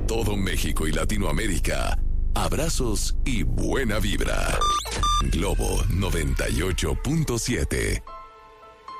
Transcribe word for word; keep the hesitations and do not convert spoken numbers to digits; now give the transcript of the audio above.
todo México y Latinoamérica, abrazos y buena vibra. Globo noventa y ocho punto siete.